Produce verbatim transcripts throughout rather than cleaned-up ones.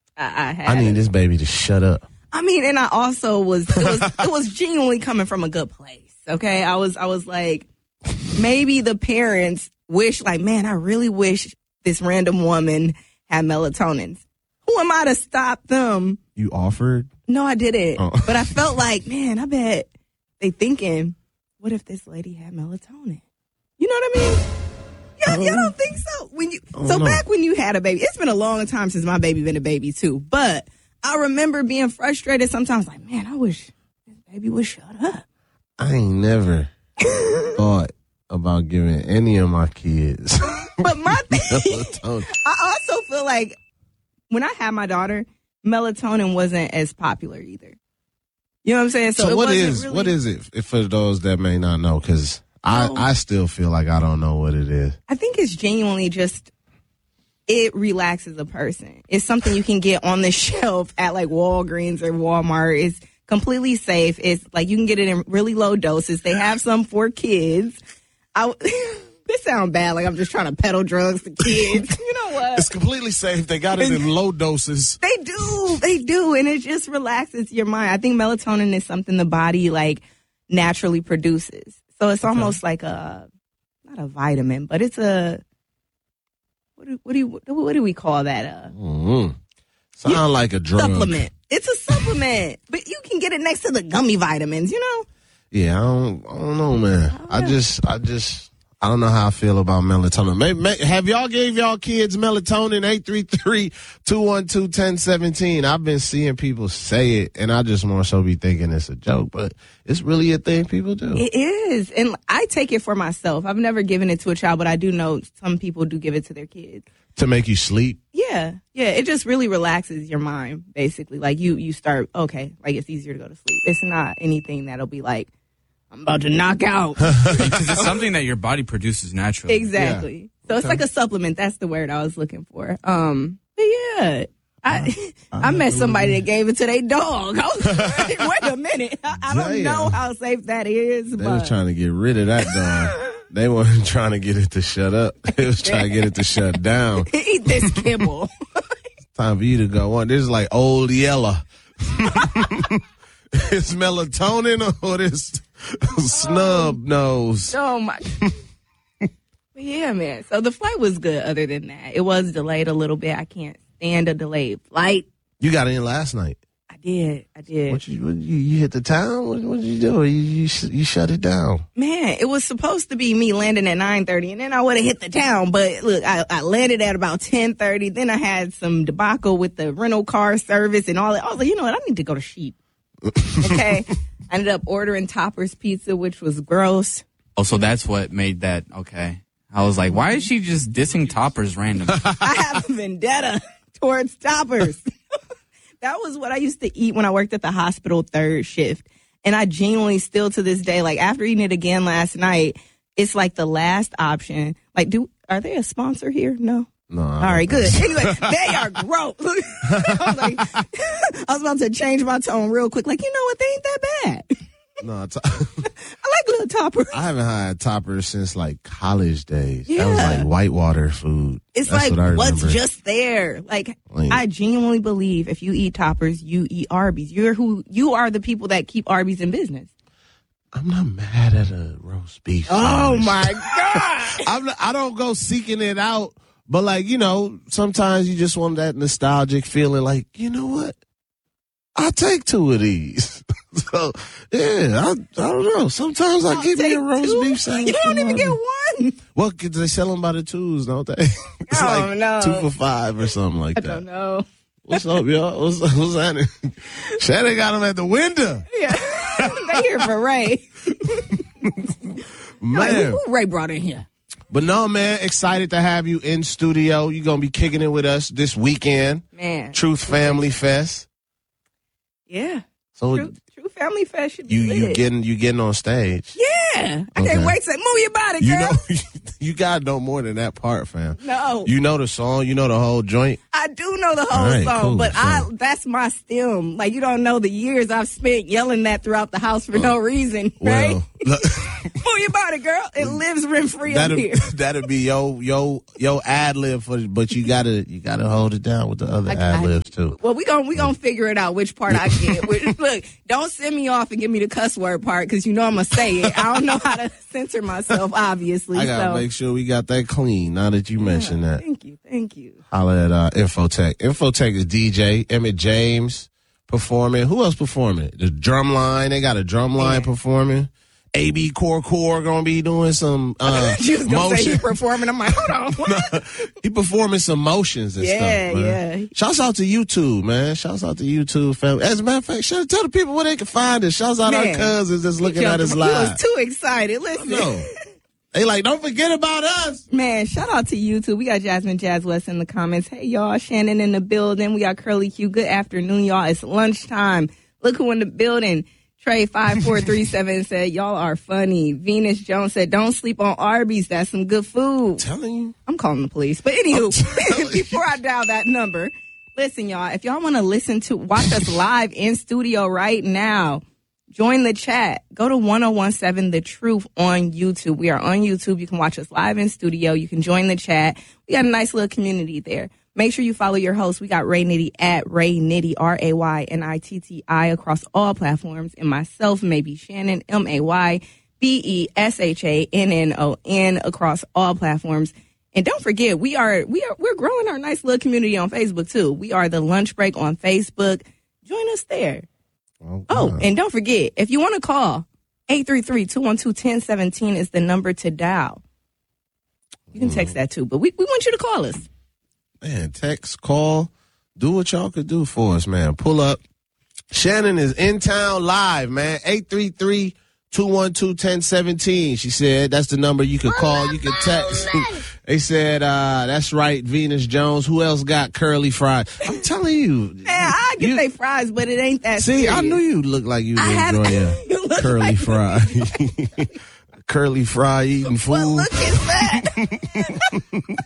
I, I had. I need this baby to shut up. I mean, and I also was it was it was genuinely coming from a good place. Okay, I was I was like, maybe the parents wish, like, man, I really wish this random woman had melatonin. Who am I to stop them? You offered? No, I didn't. Oh. But I felt like, man, I bet they thinking, what if this lady had melatonin? You know what I mean? Y'all, y'all don't think so? When you oh, so no. back when you had a baby, it's been a long time since my baby been a baby too. But I remember being frustrated sometimes, like, man, I wish this baby would shut up. I ain't never thought about giving any of my kids. But my thing, melatonin. I also feel like when I had my daughter, melatonin wasn't as popular either. You know what I'm saying? So, it what wasn't is really, what is it if for those that may not know? Because I, No. I still feel like I don't know what it is. I think it's genuinely just, it relaxes a person. It's something you can get on the shelf at like Walgreens or Walmart. It's completely safe. It's like you can get it in really low doses. They have some for kids. I, this sounds bad, like I'm just trying to peddle drugs to kids. You know what? It's completely safe. They got it in low doses. They do. They do. And it just relaxes your mind. I think melatonin is something the body like naturally produces. So it's almost like a, not a vitamin, but it's a, what do, what do, you, what do we call that? Uh, Mm-hmm. Sound you, like a drug. Supplement. It's a supplement, but you can get it next to the gummy vitamins, you know? Yeah, I don't, I don't know, man. I, I just, I just, I don't know how I feel about melatonin. Maybe, may, have y'all gave y'all kids melatonin? eight three three, two one two, one zero one seven. I've been seeing people say it, and I just more so be thinking it's a joke, but it's really a thing people do. It is, and I take it for myself. I've never given it to a child, but I do know some people do give it to their kids. To make you sleep? Yeah, yeah. It just really relaxes your mind, basically. Like, you, you start, okay, like, it's easier to go to sleep. It's not anything that'll be like, I'm about to knock out. Because it's something that your body produces naturally. Exactly. Yeah. So Okay. it's like a supplement. That's the word I was looking for. Um, but yeah, I I, I met somebody that gave it to their dog. I was like, wait a minute. I, I don't Damn. know how safe that is. They but was trying to get rid of that dog. They weren't trying to get it to shut up. They was trying to get it to shut down. Eat this kibble. Time for you to go on. This is like old yellow. It's melatonin or this snub nose. Oh my. But yeah, man. So the flight was good. Other than that, it was delayed a little bit. I can't stand a delayed flight. You got in last night. I did. I did. What you, what you, you hit the town? What, what did you do? You, you you shut it down. Man, it was supposed to be me landing at nine thirty, and then I would have hit the town. But look, I, I landed at about ten thirty. Then I had some debacle with the rental car service and all that. I was like, you know what? I need to go to Sheep. Okay. I ended up ordering Topper's Pizza, which was gross. Oh, so that's what made that, okay. I was like, why is she just dissing Toppers random? I have a vendetta towards Toppers. That was what I used to eat when I worked at the hospital third shift. And I genuinely still to this day, like after eating it again last night, it's like the last option. Like, do are they a sponsor here? No. No. All right, good. Anyway, they are gross. I was like, I was about to change my tone real quick. Like, you know what? They ain't that bad. No, t- I like little Toppers. I haven't had toppers since like college days. Yeah. That was like whitewater food. It's That's like, what I what's remember. just there? Like, Like- I genuinely believe if you eat Toppers, you eat Arby's. You're who you are the people that keep Arby's in business. I'm not mad at a roast beef. Oh sandwich. my God. I'm not, I don't go seeking it out, but like, you know, sometimes you just want that nostalgic feeling like, you know what? I'll take two of these. So, yeah, I, I don't know. Sometimes I I'll give me take a roast two? beef sandwich. You don't from even get Arby's. one. Well, 'cause they sell them by the twos, don't they? It's Oh, like no. two for five or something like I that. don't know. What's up, y'all? What's, what's happening? Shannon got them at the window. Yeah. They here for Ray. Like, Man. who Ray brought in here? But no, man, excited to have you in studio. You're going to be kicking it with us this weekend. Man. Truth Family Fest. Yeah. So True, True Family Fest should be you you lit. getting you getting on stage. Yeah. I Okay. can't wait to say, move your body, You girl. know you got to know more than that part, fam. No. You know the song, you know the whole joint. I do know the whole All right, song, cool. but So- I that's my stem. Like, you don't know the years I've spent yelling that throughout the house for no reason, right? Well, look, Move your body, girl. It lives rent free up that'll here. that'll be yo yo yo ad lib for, but you gotta you gotta hold it down with the other I, ad I libs. too. Well, we gon' we gonna figure it out which part I get. Which, look, don't send me off and give me the cuss word part because you know I'm gonna say it. I don't know how to censor myself, obviously. I gotta so. make sure we got that clean. Now that you Yeah, mentioned that, thank you, thank you. holla at uh, Infotech. Infotech is D J Emmett James performing. Who else performing? The Drumline. They got a Drumline Yeah. performing. A B Core Core gonna be doing some uh, She was gonna say he motion. performing. I'm like, hold on. What? He performing some motions and Yeah, stuff, man. yeah. Shouts out to YouTube, man. Shouts out to YouTube family. As a matter of fact, shout tell the people where they can find us. Shouts out Man. our cousins that's looking at us He live. was too excited. Listen. No. They like, don't forget about us. Man, shout out to YouTube. We got Jasmine Jazz West in the comments. Hey, y'all. Shannon in the building. We got Curly Q. Good afternoon, y'all. It's lunchtime. Look who in the building. Trey five four three seven said, y'all are funny. Venus Jones said, don't sleep on Arby's. That's some good food. Telling you. I'm calling the police. But anywho, before I dial that number, listen, y'all, if y'all want to listen to, watch us live in studio right now, join the chat. Go to one oh one seven The Truth on YouTube. We are on YouTube. You can watch us live in studio. You can join the chat. We got a nice little community there. Make sure you follow your host. We got Ray Nitty at Ray Nitty, R A Y N I T T I, across all platforms. And myself, maybe Shannon, M A Y B E S H A N N O N, across all platforms. And don't forget, we are we are we're growing our nice little community on Facebook too. We are the Lunch Break on Facebook. Join us there. Oh, Oh, and don't forget, if you want to call, eight three three, two one two, one zero one seven is the number to dial. You can text that too, but we, we want you to call us. Man, text, call, do what y'all could do for us, man. Pull up. Shannon is in town live, man. eight three three, two one two, one zero one seven. She said that's the number you can call. You can text. They said, uh, that's right, Venus Jones. Who else got curly fries? I'm telling you. Man, I get you- they fries, but it ain't that See, serious. I knew you looked like you I have- enjoy you a look curly like- fry. Curly fry eating food. Well, look at that.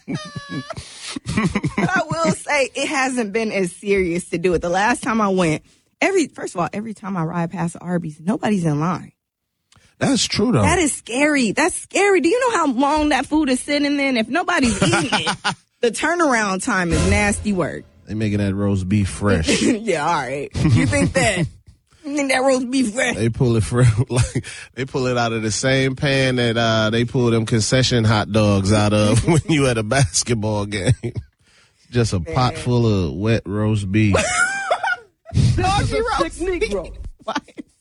But I will say, it hasn't been as serious to do it. The last time I went, every first of all, every time I ride past Arby's, nobody's in line. That's true, though. That is scary. That's scary. Do you know how long that food is sitting there? And if nobody's eating it, the turnaround time is nasty work. They making that roast beef fresh. Yeah, all right. You think that? You think that roast beef fresh? They pull it from like they pull it out of the same pan that uh, they pull them concession hot dogs out of when you at a basketball game. Just a pot full of wet roast beef. Doggy roast Negro. Why?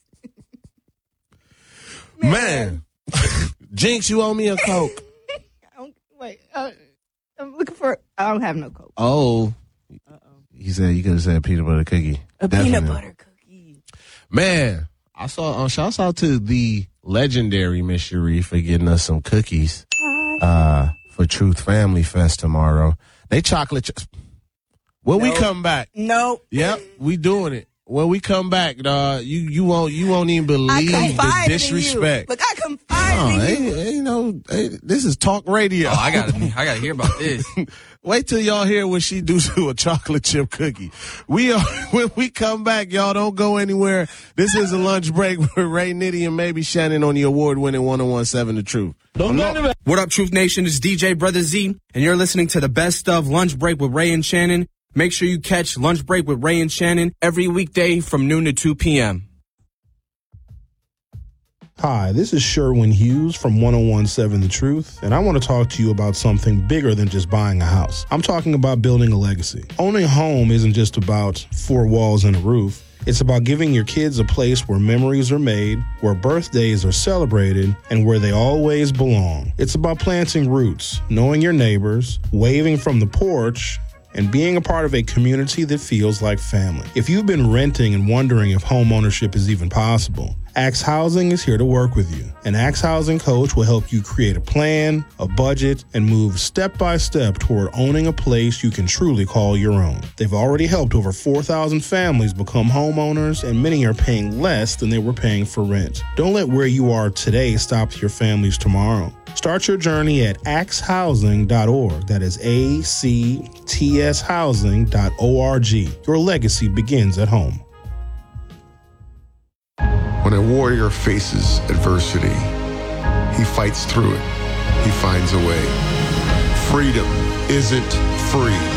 Man, Jinx, you owe me a Coke. I don't- Wait, uh, I'm looking for. I don't have no Coke. Oh, he said you could have said peanut butter cookie. A Definitely. peanut butter cookie. Man, I saw. Uh, shouts out to the legendary Miss Cherie for getting us some cookies uh, for Truth Family Fest tomorrow. They chocolate. Ch- when we Nope. come back, Nope. yep, we doing it. When we come back, dog, you you won't you won't even I believe the confided disrespect. in you. Look, I confided No, in ain't, you. ain't no. Ain't, this is talk radio. Oh, I gotta, I gotta hear about this. Wait till y'all hear what she do to a chocolate chip cookie. We are when we come back, y'all don't go anywhere. This is a lunch break with Ray Nitty and maybe Shannon on the award-winning one oh one seven The Truth. What up, Truth Nation? It's D J Brother Z, and you're listening to the best of Lunch Break with Ray and Shannon. Make sure you catch Lunch Break with Ray and Shannon every weekday from noon to two p.m. Hi, this is Sherwin Hughes from one oh one seven The Truth, and I want to talk to you about something bigger than just buying a house. I'm talking about building a legacy. Owning a home isn't just about four walls and a roof. It's about giving your kids a place where memories are made, where birthdays are celebrated, and where they always belong. It's about planting roots, knowing your neighbors, waving from the porch, and being a part of a community that feels like family. If you've been renting and wondering if home ownership is even possible, Axe Housing is here to work with you. An Axe Housing coach will help you create a plan, a budget, and move step by step toward owning a place you can truly call your own. They've already helped over four thousand families become homeowners, and many are paying less than they were paying for rent. Don't let where you are today stop your family's tomorrow. Start your journey at axe housing dot org. That is A C T S housing dot org. Your legacy begins at home. When a warrior faces adversity, he fights through it. He finds a way. Freedom isn't free.